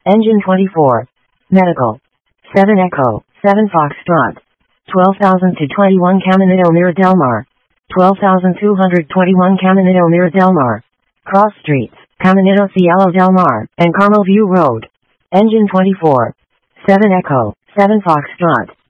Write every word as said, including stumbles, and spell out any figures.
Engine twenty-four. Medical. seven Echo, seven Foxtrot. twelve thousand two hundred twenty-one Caminito Mira Del Mar. twelve thousand two hundred twenty-one Caminito Mira Del Mar. Cross Streets, Caminito Cielo Del Mar, and Carmel View Road. Engine twenty-four. seven Echo, seven Foxtrot.